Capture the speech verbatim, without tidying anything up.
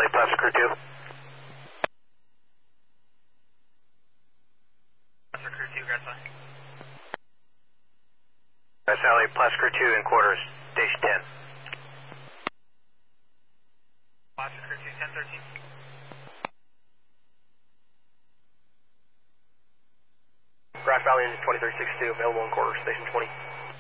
Valley, Plaza Crew two. Plaza Crew two, Grass Valley. Grass Valley, Plaza Crew two in quarters, Station ten. Plaza Crew two, ten thirteen. Grass Valley, Engine twenty-three sixty-two, available in quarters, Station twenty.